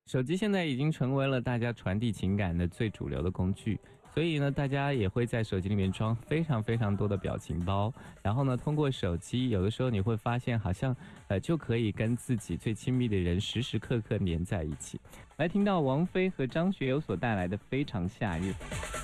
手机现在已经成为了大家传递情感的最主流的工具，所以呢，大家也会在手机里面装非常非常多的表情包，然后呢，通过手机，有的时候你会发现，好像就可以跟自己最亲密的人时时刻刻黏在一起。来听到王菲和张学友所带来的《非常夏日》。